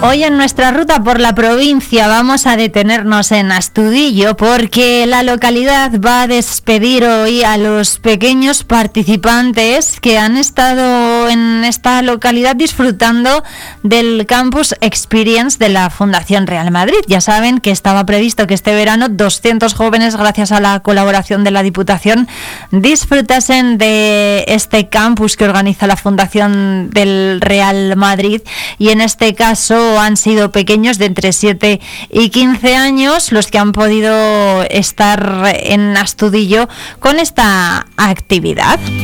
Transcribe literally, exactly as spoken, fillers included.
Hoy en nuestra ruta por la provincia vamos a detenernos en Astudillo porque la localidad va a despedir hoy a los pequeños participantes que han estado en esta localidad disfrutando del Campus Experience de la Fundación Real Madrid. Ya saben que estaba previsto que este verano doscientos jóvenes, gracias a la colaboración de la Diputación, disfrutasen de este campus que organiza la Fundación del Real Madrid, y en este caso han sido pequeños de entre siete y quince años los que han podido estar en Astudillo con esta actividad.